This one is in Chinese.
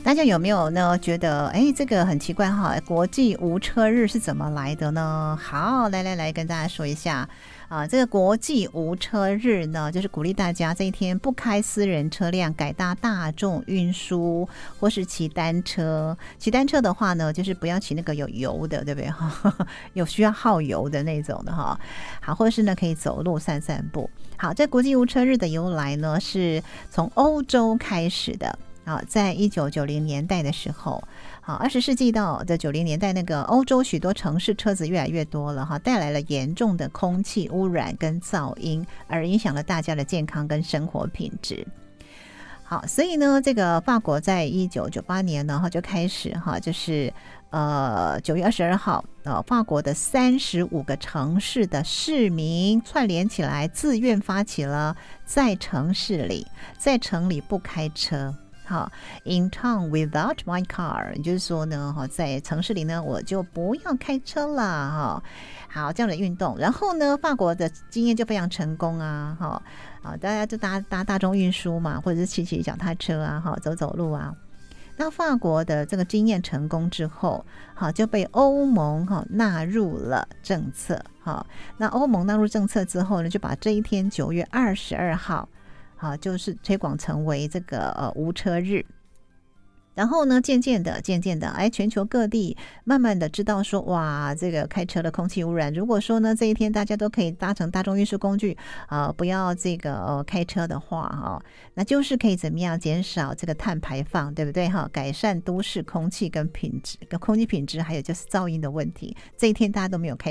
大家有没有呢觉得这个很奇怪哈，国际无车日是怎么来的呢？好，来跟大家说一下这个国际无车日呢，就是鼓励大家这一天不开私人车辆，改搭大众运输或是骑单车。骑单车的话呢，就是不要骑那个有油的，对不对？有需要耗油的那种的哈。好，或者是呢可以走路散散步。好，这国际无车日的由来呢，是从欧洲开始的。在1990年代的时候，20世纪到的90年代，那个欧洲许多城市车子越来越多了带来了严重的空气污染跟噪音，而影响了大家的健康跟生活品质。好，所以呢，这个法国在1998年呢就开始就是9月22号法国的35个城市的市民串联起来，自愿发起了在城里不开车。In town without my car， 也就是说呢，在城市里呢，我就不要开车了。好，这样的运动，然后呢，法国的经验就非常成功啊。大家就搭大众运输嘛，或者是骑脚踏车啊，走路啊。那法国的这个经验成功之后，就被欧盟纳入了政策。那欧盟纳入政策之后呢，就把这一天9月22号。就是推广成为这个无车日。然后呢，渐渐的，全球各地慢慢的知道说，哇，这个开车的空气污染，如果说呢这一天大家都可以搭乘大众运输工具不要这个开车的话那就是可以怎么样减少这个碳排放，对不对改善都市空气跟空气品质，还有就是噪音的问题。这一天大家都没有开